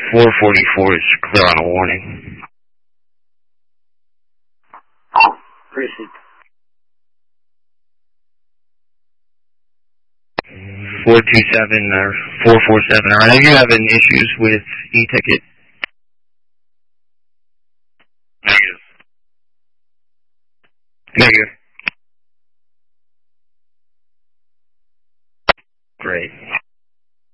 444 is clear on a warning. Precinct. 427 or 447. Are you having issues with e-ticket? Negative. Negative. Great.